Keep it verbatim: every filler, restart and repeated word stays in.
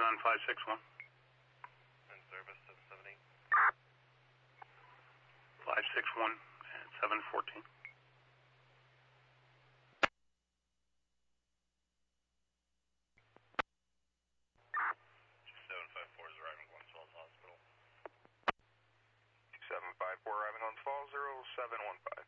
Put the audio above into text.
on five six one. In service, seven seven eight. five six one and seven fourteen. seven five four is arriving at Glens Falls Hospital. seven five four arriving on Falls, zero seven one five.